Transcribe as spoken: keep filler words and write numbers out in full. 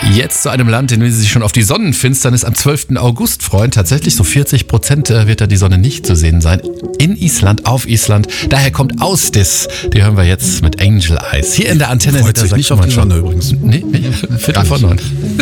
Jetzt zu einem Land, in dem Sie sich schon auf die Sonnenfinsternis am zwölften August freuen. Tatsächlich so vierzig Prozent wird da die Sonne nicht zu sehen sein. In Island, auf Island. Daher kommt Ausdis. Die hören wir jetzt mit Angel Eyes. Hier in der Antenne. Freut sich nicht auf die Sonne übrigens. Nee, nee. Viertel vor neun.